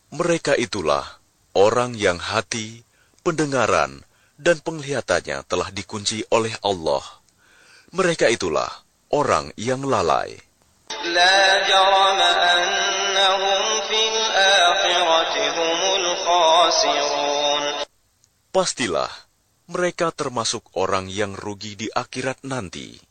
Mereka itulah orang yang hati, pendengaran, dan penglihatannya telah dikunci oleh Allah. Mereka itulah orang yang lalai. لا جرم أنهم في الآخرة هم الخاسرون. Pastilah mereka termasuk orang yang rugi di akhirat nanti.